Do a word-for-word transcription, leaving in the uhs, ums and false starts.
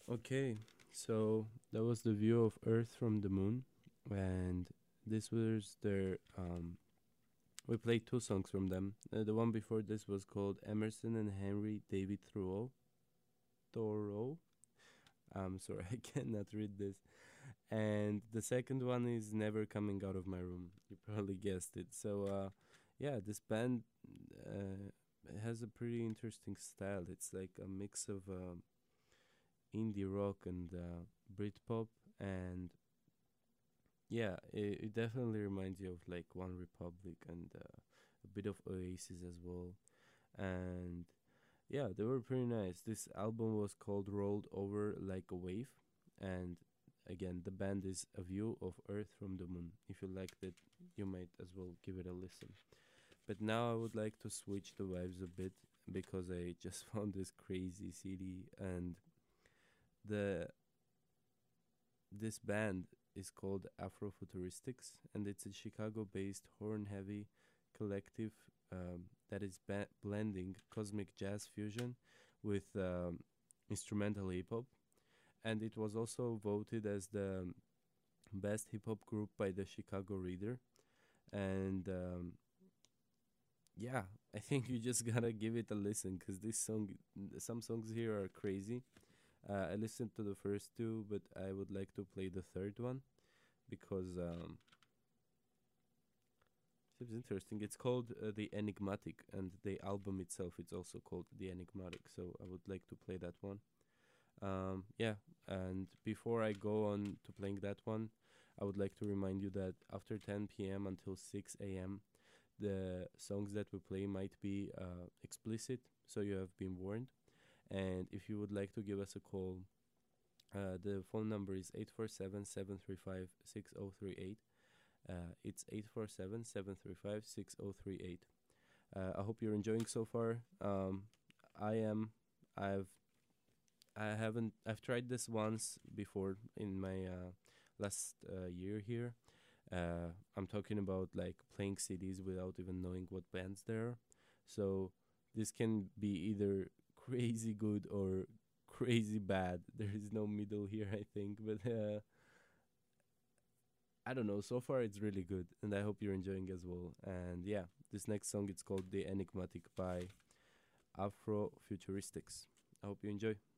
Okay, so that was the view of Earth from the moon, and this was their. Um, we played two songs from them. Uh, the one before this was called Emerson and Henry David Thoreau. Thoreau. I'm sorry, I cannot read this. And the second one is Never Coming Out of My Room. You probably guessed it. So, uh, yeah, this band uh, has a pretty interesting style. It's like a mix of um, indie rock and uh, Britpop, and yeah, it, it definitely reminds you of like One Republic and uh, a bit of Oasis as well. And yeah, they were pretty nice. This album was called Rolled Over Like a Wave, and again, the band is A View of Earth from the Moon. If you liked it, you might as well give it a listen. But now I would like to switch the vibes a bit because I just found this crazy C D, and the this band is called Afrofuturistics, and it's a Chicago-based horn-heavy collective um, that is ba- blending cosmic jazz fusion with um, instrumental hip hop, and it was also voted as the best hip hop group by the Chicago Reader. And um, yeah, I think you just gotta give it a listen because this song, some songs here are crazy. Uh, I listened to the first two, but I would like to play the third one because um, it's interesting. It's called uh, The Enigmatic, and the album itself is also called The Enigmatic. So I would like to play that one. Um, yeah, and before I go on to playing that one, I would like to remind you that after ten p m until six a m, the songs that we play might be uh, explicit, so you have been warned. And if you would like to give us a call, uh, the phone number is eight four seven, seven three five, six zero three eight. Uh, it's eight four seven, seven three five, six zero three eight. Uh, I hope you're enjoying so far. Um, I am. I've I haven't. I've tried this once before in my uh, last uh, year here. Uh, I'm talking about like playing C Ds without even knowing what bands there are. So this can be either crazy good or crazy bad. There is no middle here, I think. But uh, I don't know. So far, it's really good, and I hope you're enjoying as well. And yeah, this next song it's called "The Enigmatic" by Afro Futuristics. I hope you enjoy.